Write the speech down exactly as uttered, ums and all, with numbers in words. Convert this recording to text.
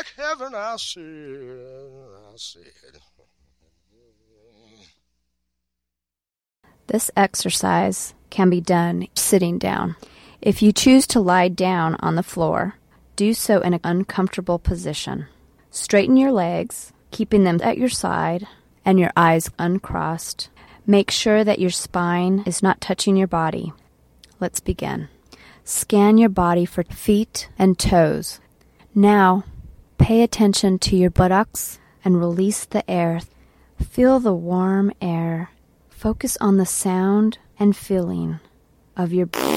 like heaven, I said, I said. This exercise can be done sitting down. If you choose to lie down on the floor, do so in an uncomfortable position. Straighten your legs, keeping them at your side and your eyes uncrossed. Make sure that your spine is not touching your body. Let's begin. Scan your body for feet and toes. Now, pay attention to your buttocks and release the air. Feel the warm air. Focus on the sound and feeling of your breath.